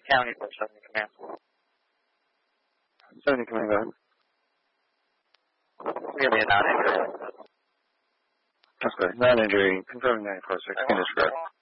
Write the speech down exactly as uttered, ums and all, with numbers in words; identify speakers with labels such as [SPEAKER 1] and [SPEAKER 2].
[SPEAKER 1] County for seventy command.
[SPEAKER 2] seventy command, go ahead.
[SPEAKER 1] We have a non-injury.
[SPEAKER 2] That's good. Non-injury, confirming ninety-four six, finish correct.